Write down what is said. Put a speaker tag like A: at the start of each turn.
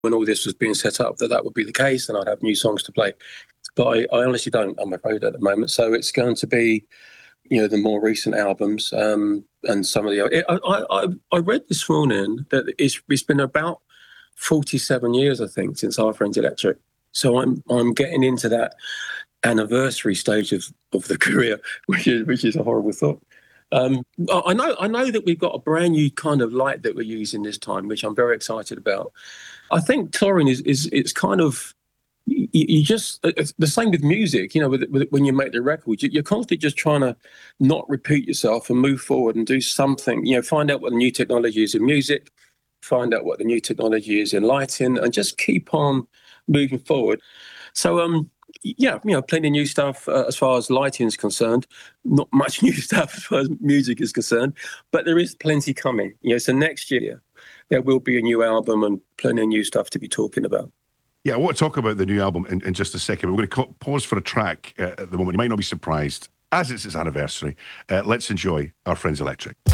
A: when all this was being set up that would be the case and I'd have new songs to play. But I honestly don't, I'm afraid, at the moment. So it's going to be, the more recent albums and some of the... I read this morning that it's been about 47 years, I think, since Our Friends Electric. So I'm getting into that anniversary stage of the career, which is a horrible thought. I know that we've got a brand new kind of light that we're using this time, which I'm very excited about. I think touring it's kind of, you just, it's the same with music, when you make the record, you're constantly just trying to not repeat yourself and move forward and do something, find out what the new technology is in music, find out what the new technology is in lighting, and just keep on moving forward. So, plenty of new stuff as far as lighting is concerned. Not much new stuff as far as music is concerned, but there is plenty coming. So next year there will be a new album and plenty of new stuff to be talking about.
B: Yeah, I want to talk about the new album in just a second. We're going to pause for a track at the moment. You might not be surprised, as it's its anniversary. Let's enjoy Our Friends Electric.